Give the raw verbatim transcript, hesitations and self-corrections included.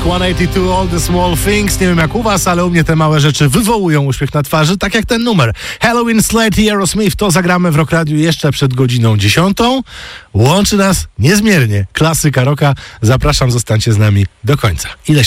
sto osiemdziesiąt dwa All the Small Things. Nie wiem jak u was, ale u mnie te małe rzeczy wywołują uśmiech na twarzy, tak jak ten numer. Halloween Slate i Aerosmith, to zagramy w Rock Radiu jeszcze przed godziną dziesiątą. Łączy nas niezmiernie klasyka rocka. Zapraszam, zostańcie z nami do końca. Ile